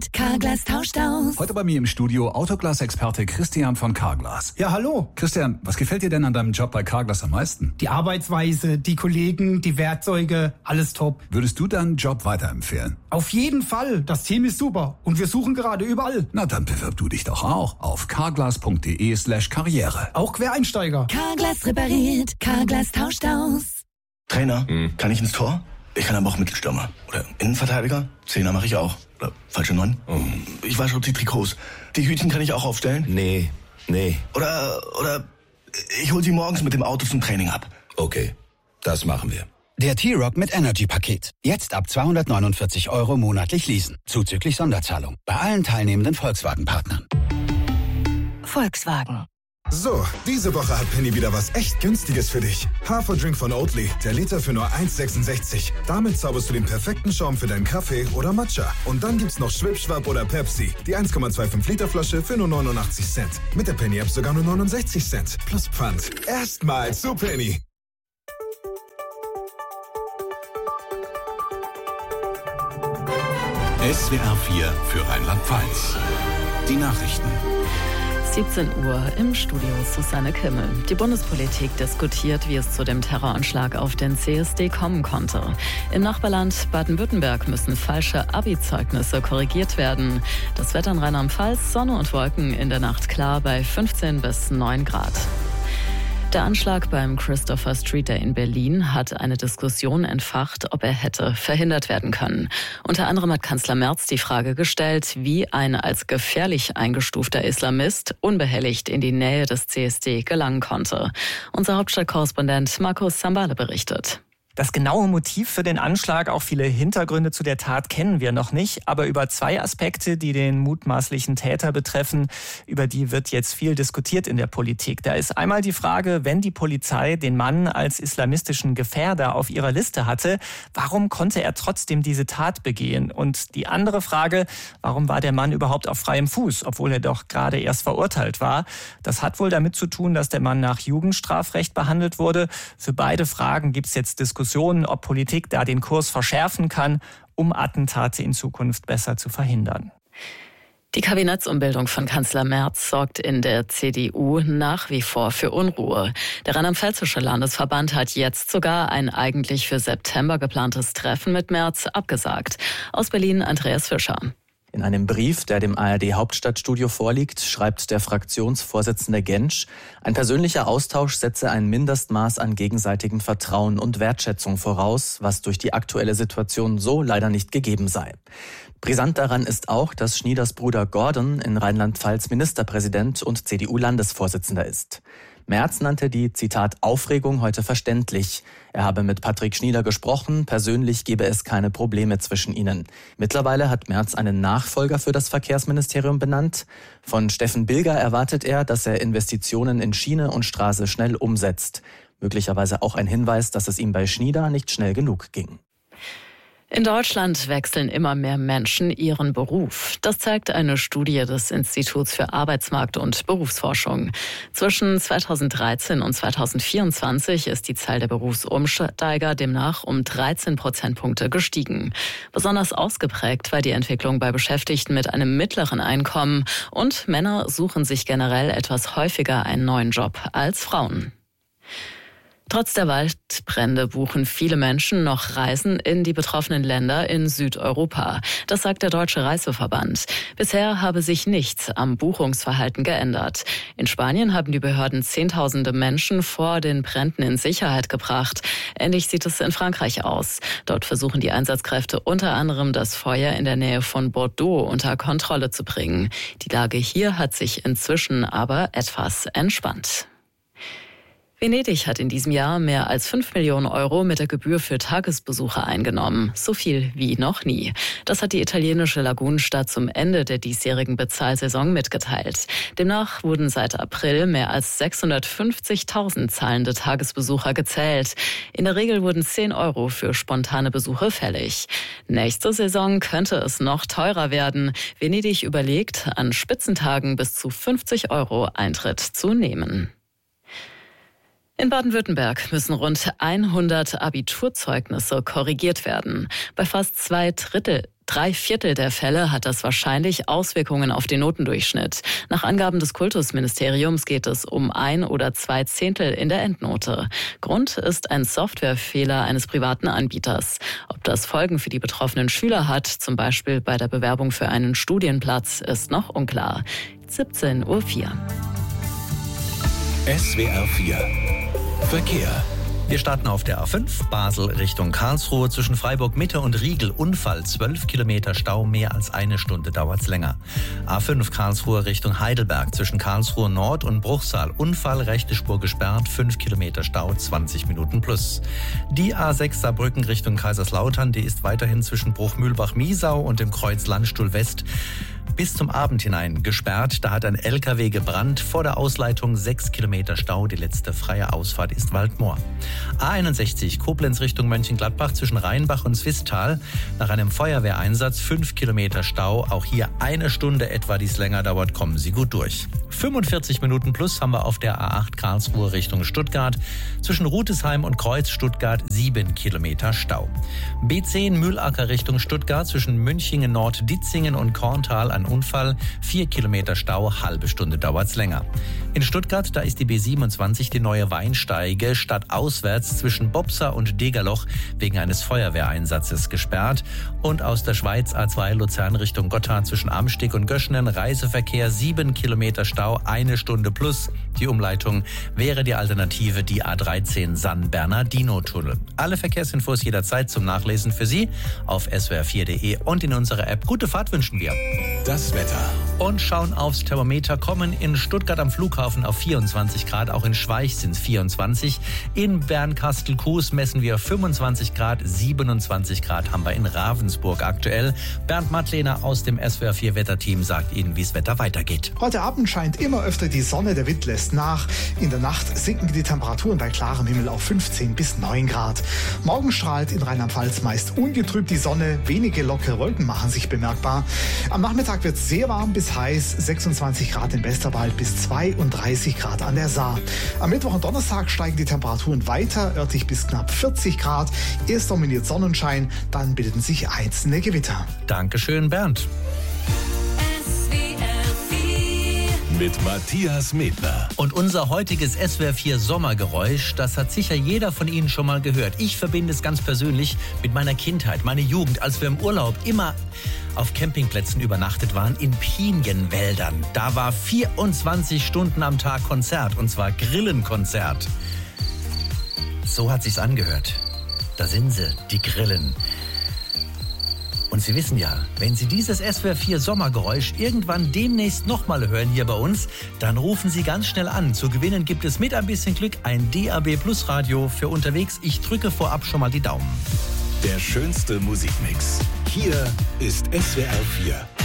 repariert, Carglass tauscht aus. Heute bei mir im Studio Autoglas-Experte Christian von Carglass. Ja, hallo. Christian, was gefällt dir denn an deinem Job bei Carglass am meisten? Die Arbeitsweise, die Kollegen, die Werkzeuge, alles top. Würdest du deinen Job weiterempfehlen? Auf jeden Fall. Das Team ist super und wir suchen gerade überall. Na, dann bewirb du dich doch auch auf carglass.de/karriere. Auch Quereinsteiger. Carglass repariert, Carglass tauscht aus. Trainer, kann ich ins Tor? Ich kann aber auch Mittelstürmer. Oder Innenverteidiger? Zehner mache ich auch. Oder falsche 9? Ich wasche die Trikots. Die Hütchen kann ich auch aufstellen? Nee. Oder ich hol sie morgens mit dem Auto zum Training ab. Okay, das machen wir. Der T-Rock mit Energy-Paket. Jetzt ab 249 € monatlich leasen. Zuzüglich Sonderzahlung. Bei allen teilnehmenden Volkswagen-Partnern. Volkswagen. So, diese Woche hat Penny wieder was echt Günstiges für dich. Haferdrink von Oatly, der Liter für nur 1,66. Damit zauberst du den perfekten Schaum für deinen Kaffee oder Matcha. Und dann gibt's noch Schwipschwapp oder Pepsi, die 1,25 Liter Flasche für nur 89 Cent. Mit der Penny-App sogar nur 69 Cent. Plus Pfand. Erstmals zu Penny. SWR 4 für Rheinland-Pfalz. Die Nachrichten. 17 Uhr im Studio Susanne Kimmel. Die Bundespolitik diskutiert, wie es zu dem Terroranschlag auf den CSD kommen konnte. Im Nachbarland Baden-Württemberg müssen falsche Abi-Zeugnisse korrigiert werden. Das Wetter in Rheinland-Pfalz, Sonne und Wolken in der Nacht klar bei 15 bis 9 Grad. Der Anschlag beim Christopher Street Day in Berlin hat eine Diskussion entfacht, ob er hätte verhindert werden können. Unter anderem hat Kanzler Merz die Frage gestellt, wie ein als gefährlich eingestufter Islamist unbehelligt in die Nähe des CSD gelangen konnte. Unser Hauptstadtkorrespondent Markus Sambale berichtet. Das genaue Motiv für den Anschlag, auch viele Hintergründe zu der Tat kennen wir noch nicht. Aber über zwei Aspekte, die den mutmaßlichen Täter betreffen, über die wird jetzt viel diskutiert in der Politik. Da ist einmal die Frage, wenn die Polizei den Mann als islamistischen Gefährder auf ihrer Liste hatte, warum konnte er trotzdem diese Tat begehen? Und die andere Frage, warum war der Mann überhaupt auf freiem Fuß, obwohl er doch gerade erst verurteilt war? Das hat wohl damit zu tun, dass der Mann nach Jugendstrafrecht behandelt wurde. Für beide Fragen gibt es jetzt Diskussionen, ob Politik da den Kurs verschärfen kann, um Attentate in Zukunft besser zu verhindern. Die Kabinettsumbildung von Kanzler Merz sorgt in der CDU nach wie vor für Unruhe. Der Rheinland-Pfälzische Landesverband hat jetzt sogar ein eigentlich für September geplantes Treffen mit Merz abgesagt. Aus Berlin Andreas Fischer. In einem Brief, der dem ARD-Hauptstadtstudio vorliegt, schreibt der Fraktionsvorsitzende Gentsch, ein persönlicher Austausch setze ein Mindestmaß an gegenseitigem Vertrauen und Wertschätzung voraus, was durch die aktuelle Situation so leider nicht gegeben sei. Brisant daran ist auch, dass Schnieders Bruder Gordon in Rheinland-Pfalz Ministerpräsident und CDU-Landesvorsitzender ist. Merz nannte die, Zitat, Aufregung heute verständlich. Er habe mit Patrick Schnieder gesprochen, persönlich gebe es keine Probleme zwischen ihnen. Mittlerweile hat Merz einen Nachfolger für das Verkehrsministerium benannt. Von Steffen Bilger erwartet er, dass er Investitionen in Schiene und Straße schnell umsetzt. Möglicherweise auch ein Hinweis, dass es ihm bei Schnieder nicht schnell genug ging. In Deutschland wechseln immer mehr Menschen ihren Beruf. Das zeigt eine Studie des Instituts für Arbeitsmarkt- und Berufsforschung. Zwischen 2013 und 2024 ist die Zahl der Berufsumsteiger demnach um 13 Prozentpunkte gestiegen. Besonders ausgeprägt war die Entwicklung bei Beschäftigten mit einem mittleren Einkommen und Männer suchen sich generell etwas häufiger einen neuen Job als Frauen. Trotz der Waldbrände buchen viele Menschen noch Reisen in die betroffenen Länder in Südeuropa. Das sagt der Deutsche Reiseverband. Bisher habe sich nichts am Buchungsverhalten geändert. In Spanien haben die Behörden Zehntausende Menschen vor den Bränden in Sicherheit gebracht. Ähnlich sieht es in Frankreich aus. Dort versuchen die Einsatzkräfte unter anderem, das Feuer in der Nähe von Bordeaux unter Kontrolle zu bringen. Die Lage hier hat sich inzwischen aber etwas entspannt. Venedig hat in diesem Jahr mehr als 5 Millionen Euro mit der Gebühr für Tagesbesucher eingenommen. So viel wie noch nie. Das hat die italienische Lagunenstadt zum Ende der diesjährigen Bezahlsaison mitgeteilt. Demnach wurden seit April mehr als 650.000 zahlende Tagesbesucher gezählt. In der Regel wurden 10 Euro für spontane Besuche fällig. Nächste Saison könnte es noch teurer werden. Venedig überlegt, an Spitzentagen bis zu 50 Euro Eintritt zu nehmen. In Baden-Württemberg müssen rund 100 Abiturzeugnisse korrigiert werden. Bei fast 3/4 der Fälle hat das wahrscheinlich Auswirkungen auf den Notendurchschnitt. Nach Angaben des Kultusministeriums geht es um 1 oder 2 Zehntel in der Endnote. Grund ist ein Softwarefehler eines privaten Anbieters. Ob das Folgen für die betroffenen Schüler hat, zum Beispiel bei der Bewerbung für einen Studienplatz, ist noch unklar. 17:04 Uhr. SWR 4 Verkehr. Wir starten auf der A5, Basel Richtung Karlsruhe, zwischen Freiburg Mitte und Riegel Unfall, 12 Kilometer Stau, mehr als eine Stunde dauert's länger. A5 Karlsruhe Richtung Heidelberg, zwischen Karlsruhe Nord und Bruchsal, Unfall, rechte Spur gesperrt, 5 Kilometer Stau, 20 Minuten plus. Die A6 Saarbrücken Richtung Kaiserslautern, die ist weiterhin zwischen Bruchmühlbach-Miesau und dem Kreuz Landstuhl West bis zum Abend hinein gesperrt. Da hat ein LKW gebrannt. Vor der Ausleitung 6 Kilometer Stau. Die letzte freie Ausfahrt ist Waldmoor. A61 Koblenz Richtung Mönchengladbach zwischen Rheinbach und Swisttal. Nach einem Feuerwehreinsatz 5 Kilometer Stau. Auch hier eine Stunde etwa, die es länger dauert. Kommen Sie gut durch. 45 Minuten plus haben wir auf der A8 Karlsruhe Richtung Stuttgart. Zwischen Rutesheim und Kreuz Stuttgart 7 Kilometer Stau. B10 Mühlacker Richtung Stuttgart zwischen Münchingen Nord, Ditzingen und Korntal ein Unfall, 4 Kilometer Stau, halbe Stunde dauert's länger. In Stuttgart, da ist die B27, die neue Weinsteige, stadtauswärts zwischen Bobser und Degerloch wegen eines Feuerwehreinsatzes gesperrt. Und aus der Schweiz A2 Luzern Richtung Gotthard zwischen Amsteg und Göschenen, Reiseverkehr 7 Kilometer Stau, eine Stunde plus. Die Umleitung wäre die Alternative die A13 San-Bernardino-Tunnel. Alle Verkehrsinfos jederzeit zum Nachlesen für Sie auf swr4.de und in unserer App. Gute Fahrt wünschen wir. Das Wetter. Und schauen aufs Thermometer, kommen in Stuttgart am Flughafen auf 24 Grad, auch in Schweich sind es 24. In Bernkastel-Kues messen wir 25 Grad, 27 Grad haben wir in Ravensburg aktuell. Bernd Mattlehner aus dem SWR4 Wetterteam sagt Ihnen, wie das Wetter weitergeht. Heute Abend scheint immer öfter die Sonne, der Wind lässt nach. In der Nacht sinken die Temperaturen bei klarem Himmel auf 15 bis 9 Grad. Morgen strahlt in Rheinland-Pfalz meist ungetrübt die Sonne, wenige lockere Wolken machen sich bemerkbar. Am Nachmittag wird es sehr warm bis heiß, 26 Grad im Westerwald bis 32 Grad an der Saar. Am Mittwoch und Donnerstag steigen die Temperaturen weiter, örtlich bis knapp 40 Grad. Erst dominiert Sonnenschein, dann bilden sich einzelne Gewitter. Dankeschön, Bernd. Mit Matthias Medler. Und unser heutiges SWR4 Sommergeräusch, das hat sicher jeder von Ihnen schon mal gehört. Ich verbinde es ganz persönlich mit meiner Kindheit, meiner Jugend, als wir im Urlaub immer auf Campingplätzen übernachtet waren, in Pinienwäldern. Da war 24 Stunden am Tag Konzert, und zwar Grillenkonzert. So hat sich's angehört. Da sind sie, die Grillen. Und Sie wissen ja, wenn Sie dieses SWR4 Sommergeräusch irgendwann demnächst nochmal hören hier bei uns, dann rufen Sie ganz schnell an. Zu gewinnen gibt es mit ein bisschen Glück ein DAB Plus Radio für unterwegs. Ich drücke vorab schon mal die Daumen. Der schönste Musikmix. Hier ist SWR4.